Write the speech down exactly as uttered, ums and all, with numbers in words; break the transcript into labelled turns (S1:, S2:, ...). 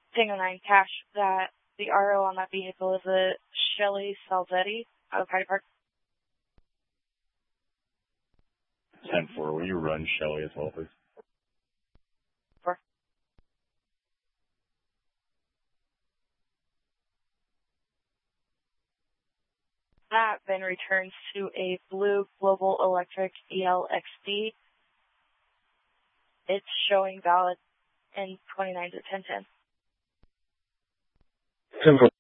S1: Tango nine cash that the R O on that vehicle is a Shelly Salzetti out of Hyde Park.
S2: ten four, will you run Shelly as well, please?
S1: Four. That then returns to a blue Global Electric E L X D. It's showing valid in twenty-nine to ten ten.
S3: ten four.